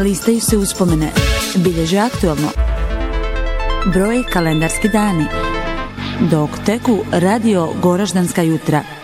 Listaju se uspomene, bilježe aktualno, broje kalendarski dani, dok teku radio Goraždanska jutra.